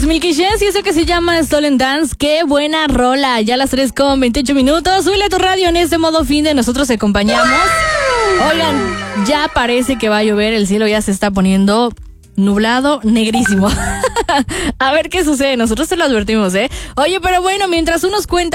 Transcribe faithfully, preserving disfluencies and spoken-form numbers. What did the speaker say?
Milky Chance y eso que se llama Stolen Dance. ¡Qué buena rola! Ya a las tres con veintiocho minutos. Súbele a tu radio en este modo fin de nosotros te acompañamos. Oigan, ya parece que va a llover. El cielo ya se está poniendo nublado, negrísimo. A ver qué sucede. Nosotros te lo advertimos, ¿eh? Oye, pero bueno, mientras unos cuentan